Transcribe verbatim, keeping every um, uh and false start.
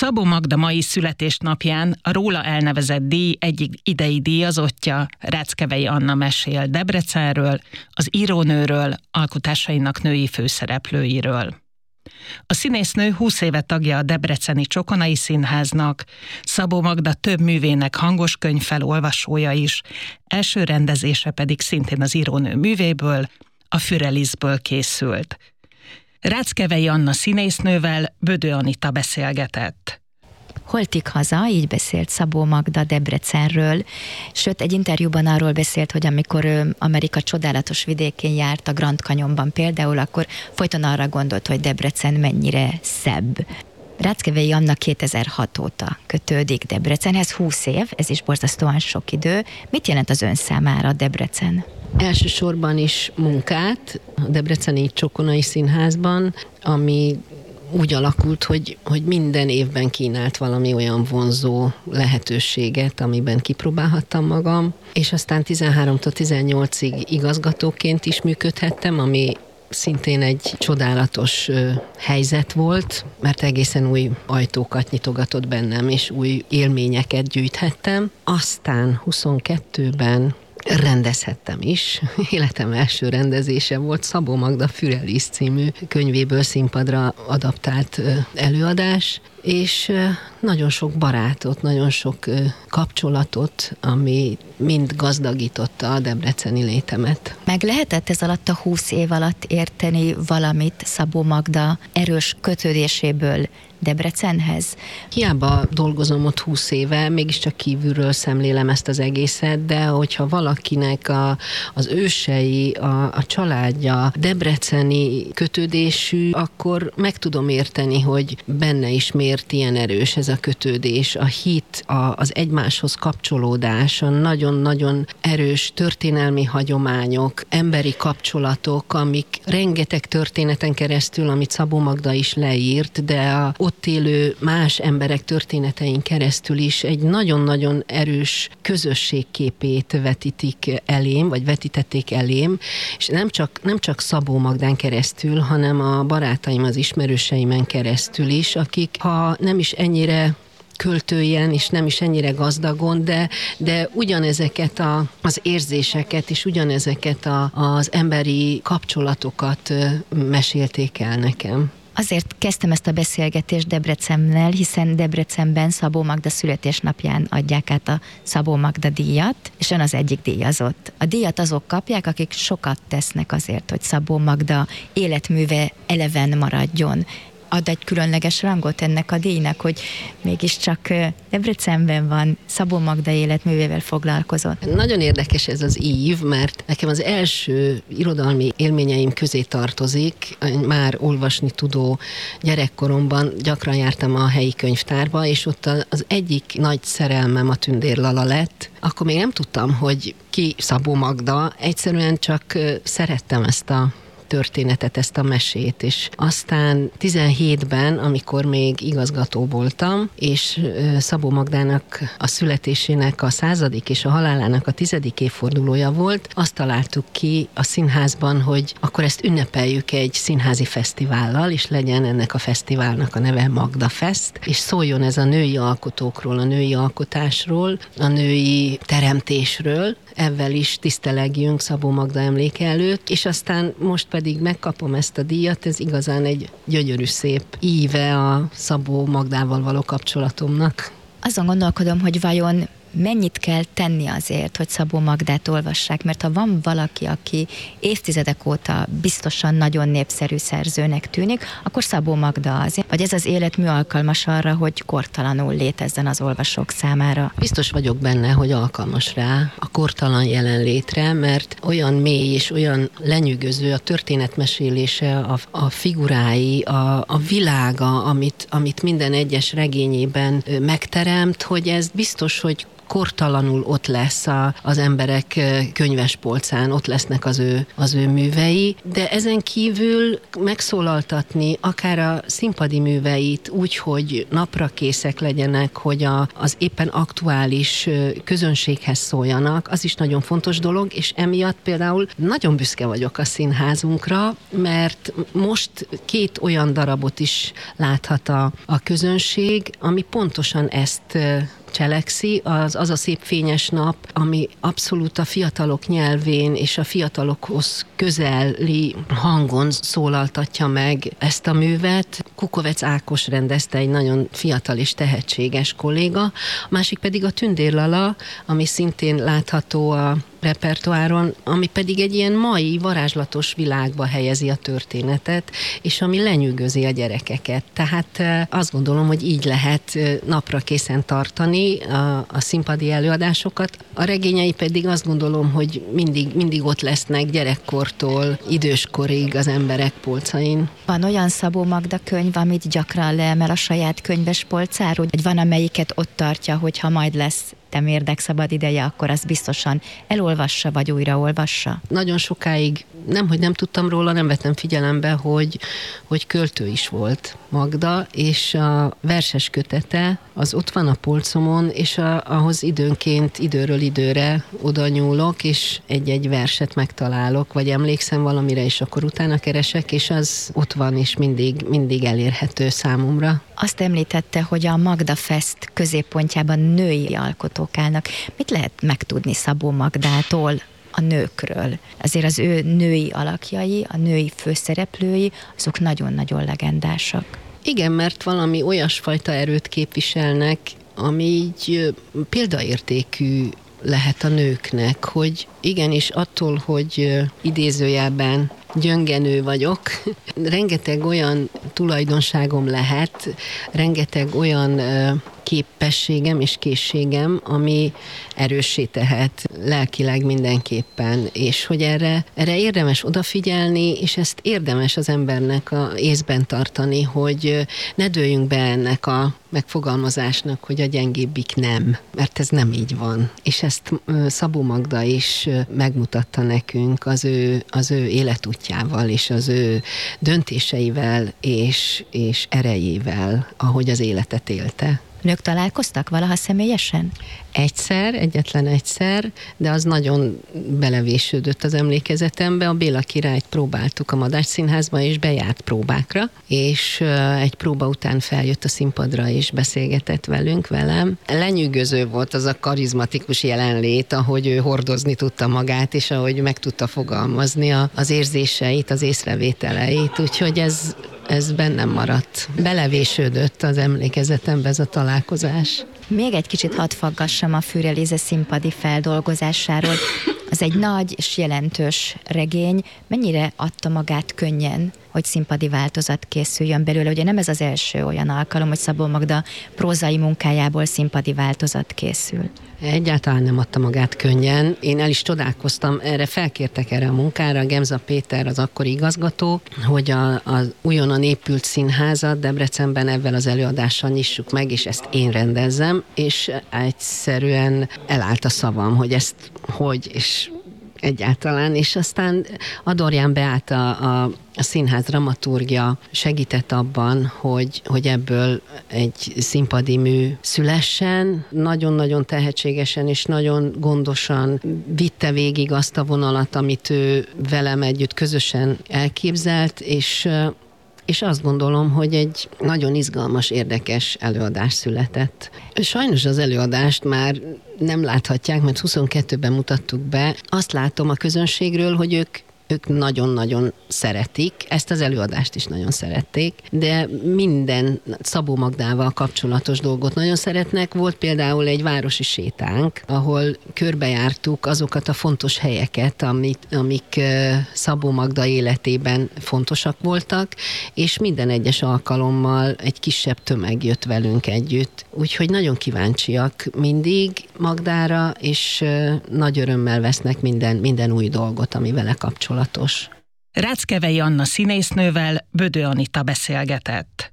Szabó Magda mai születésnapján a róla elnevezett díj egyik idei díjazottja, Ráckevei Anna mesél Debrecenről, az írónőről, alkotásainak női főszereplőiről. A színésznő húsz éve tagja a debreceni Csokonai Színháznak, Szabó Magda több művének hangos könyv felolvasója is, első rendezése pedig szintén az írónő művéből, a Füreliszből készült. Ráckevei Anna színésznővel Bödő Anita beszélgetett. Holtig haza, így beszélt Szabó Magda Debrecenről, sőt egy interjúban arról beszélt, hogy amikor ő Amerika csodálatos vidékén járt, a Grand Canyonban például, akkor folyton arra gondolt, hogy Debrecen mennyire szebb. Ráckevei Anna kétezer-hat óta kötődik Debrecenhez, húsz év, ez is borzasztóan sok idő. Mit jelent az ön számára Debrecen? Elsősorban is munkát a debreceni Csokonai Színházban, ami úgy alakult, hogy, hogy minden évben kínált valami olyan vonzó lehetőséget, amiben kipróbálhattam magam, és aztán tizenháromtól tizennyolcig igazgatóként is működhettem, ami szintén egy csodálatos ö, helyzet volt, mert egészen új ajtókat nyitogatott bennem, és új élményeket gyűjthettem. Aztán huszonkettőben rendezhettem is. Életem első rendezése volt Szabó Magda Fürelisz című könyvéből színpadra adaptált előadás, és nagyon sok barátot, nagyon sok kapcsolatot, ami mind gazdagította a debreceni létemet. Meg lehetett ez alatt a húsz év alatt érteni valamit Szabó Magda erős kötődéséből Debrecenhez? Hiába dolgozom ott húsz éve, mégiscsak kívülről szemlélem ezt az egészet, de hogyha valakinek a, az ősei, a, a családja debreceni kötődésű, akkor meg tudom érteni, hogy benne is miért ilyen erős ez a kötődés, a hit, a, az egymáshoz kapcsolódás, a nagyon-nagyon erős történelmi hagyományok, emberi kapcsolatok, amik rengeteg történeten keresztül, amit Szabó Magda is leírt, de a ott élő más emberek történetein keresztül is egy nagyon-nagyon erős közösségképét vetítik elém, vagy vetítették elém, és nem csak, nem csak Szabó Magdán keresztül, hanem a barátaim, az ismerőseimen keresztül is, akik ha nem is ennyire költőjen, és nem is ennyire gazdagon, de, de ugyanezeket a, az érzéseket, és ugyanezeket a, az emberi kapcsolatokat mesélték el nekem. Azért kezdtem ezt a beszélgetést Debrecennel, hiszen Debrecenben Szabó Magda születésnapján adják át a Szabó Magda díjat, és ön az egyik díjazott. A díjat azok kapják, akik sokat tesznek azért, hogy Szabó Magda életműve eleven maradjon. Ad egy különleges rangot ennek a díjnak, hogy mégiscsak Debrecenben van, Szabó Magda életművével foglalkozott. Nagyon érdekes ez az ív, mert nekem az első irodalmi élményeim közé tartozik. Már olvasni tudó gyerekkoromban gyakran jártam a helyi könyvtárba, és ott az egyik nagy szerelmem a Tündér Lala lett. Akkor még nem tudtam, hogy ki Szabó Magda, egyszerűen csak szerettem ezt a történetet, ezt a mesét, és aztán tizenhétben, amikor még igazgató voltam, és Szabó Magdának a születésének a századik és a halálának a tizedik évfordulója volt, azt találtuk ki a színházban, hogy akkor ezt ünnepeljük egy színházi fesztivállal, és legyen ennek a fesztiválnak a neve Magda Fest, és szóljon ez a női alkotókról, a női alkotásról, a női teremtésről, ezzel is tisztelegjünk Szabó Magda emléke előtt, és aztán most pedig megkapom ezt a díjat, ez igazán egy gyönyörű szép íve a Szabó Magdával való kapcsolatomnak. Azon gondolkodom, hogy vajon mennyit kell tenni azért, hogy Szabó Magdát olvassák, mert ha van valaki, aki évtizedek óta biztosan nagyon népszerű szerzőnek tűnik, akkor Szabó Magda az. Vagy ez az életmű alkalmas arra, hogy kortalanul létezzen az olvasók számára? Biztos vagyok benne, hogy alkalmas rá a kortalan jelenlétre, mert olyan mély és olyan lenyűgöző a történetmesélése, a, a figurái, a, a világa, amit, amit minden egyes regényében megteremt, hogy ez biztos, hogy kortalanul ott lesz a, az emberek könyvespolcán, ott lesznek az ő, az ő művei, de ezen kívül megszólaltatni akár a színpadi műveit úgy, hogy napra készek legyenek, hogy a, az éppen aktuális közönséghez szóljanak, az is nagyon fontos dolog, és emiatt például nagyon büszke vagyok a színházunkra, mert most két olyan darabot is láthat a, a közönség, ami pontosan ezt cselekszi, az, az a szép fényes nap, ami abszolút a fiatalok nyelvén és a fiatalokhoz közeli hangon szólaltatja meg ezt a művet. Kukovec Ákos rendezte, egy nagyon fiatal és tehetséges kolléga, a másik pedig a Tündér Lala, ami szintén látható a repertoáron, ami pedig egy ilyen mai, varázslatos világba helyezi a történetet, és ami lenyűgözi a gyerekeket. Tehát azt gondolom, hogy így lehet napra készen tartani a, a színpadi előadásokat. A regényei pedig azt gondolom, hogy mindig, mindig ott lesznek gyerekkortól időskorig az emberek polcain. Van olyan Szabó Magda könyv, amit gyakran leemel a saját könyves polcáról, vagy van, amelyiket ott tartja, hogyha majd lesz Temérdek szabad ideje, akkor azt biztosan elolvassa, vagy újraolvassa? Nagyon sokáig nem, hogy nem tudtam róla, nem vettem figyelembe, hogy, hogy költő is volt Magda, és a verses kötete az ott van a polcomon, és a, ahhoz időnként, időről időre oda nyúlok, és egy-egy verset megtalálok, vagy emlékszem valamire, és akkor utána keresek, és az ott van, és mindig, mindig elérhető számomra. Azt említette, hogy a Magda Fest középpontjában női alkotók állnak. Mit lehet megtudni Szabó Magdától a nőkről? Azért az ő női alakjai, a női főszereplői, azok nagyon-nagyon legendásak. Igen, mert valami olyasfajta erőt képviselnek, ami így példaértékű lehet a nőknek, hogy igenis attól, hogy idézőjelben gyöngenő vagyok, rengeteg olyan tulajdonságom lehet, rengeteg olyan képességem és készségem, ami erőssé tehet lelkileg mindenképpen, és hogy erre, erre érdemes odafigyelni, és ezt érdemes az embernek a észben tartani, hogy ne dőljünk be ennek a megfogalmazásnak, hogy a gyengébbik nem, mert ez nem így van. És ezt Szabó Magda is megmutatta nekünk az ő, az ő életútjával, és az ő döntéseivel, és, és erejével, ahogy az életet élte. Nők találkoztak valaha személyesen? Egyszer, egyetlen egyszer, de az nagyon belevésődött az emlékezetembe. A Béla Királyt próbáltuk a Madách Színházban, és bejárt próbákra, és egy próba után feljött a színpadra, és beszélgetett velünk, velem. Lenyűgöző volt az a karizmatikus jelenlét, ahogy ő hordozni tudta magát, és ahogy meg tudta fogalmazni az érzéseit, az észrevételeit, úgyhogy ez ez bennem maradt. Belevésődött az emlékezetembe ez a találkozás. Még egy kicsit hadd faggassam a Fürre Lize színpadi feldolgozásáról. Az egy nagy és jelentős regény. Mennyire adta magát könnyen, hogy színpadi változat készüljön belőle? Ugye nem ez az első olyan alkalom, hogy Szabó Magda prózai munkájából színpadi változat készül. Egyáltalán nem adta magát könnyen. Én el is csodálkoztam, erre felkértek erre a munkára, Gemza Péter, az akkori igazgató, hogy a, az újonnan épült színházat Debrecenben ebben az előadással nyissuk meg, és ezt én rendezzem, és egyszerűen elállt a szavam, hogy ezt hogy, és egyáltalán, és aztán Adorján Beáta, a, a színház dramaturgja segített abban, hogy, hogy ebből egy színpadi mű szülessen. Nagyon-nagyon tehetségesen és nagyon gondosan vitte végig azt a vonalat, amit ő velem együtt közösen elképzelt, és és azt gondolom, hogy egy nagyon izgalmas, érdekes előadás született. Sajnos az előadást már nem láthatják, mert huszonkettőben mutattuk be. Azt látom a közönségről, hogy ők ők nagyon-nagyon szeretik, ezt az előadást is nagyon szerették, de minden Szabó Magdával kapcsolatos dolgot nagyon szeretnek. Volt például egy városi sétánk, ahol körbejártuk azokat a fontos helyeket, amik, amik Szabó Magda életében fontosak voltak, és minden egyes alkalommal egy kisebb tömeg jött velünk együtt. Úgyhogy nagyon kíváncsiak mindig Magdára, és nagy örömmel vesznek minden, minden új dolgot, ami vele kapcsolatos. Ráckevei Anna színésznővel Bödö Anita beszélgetett.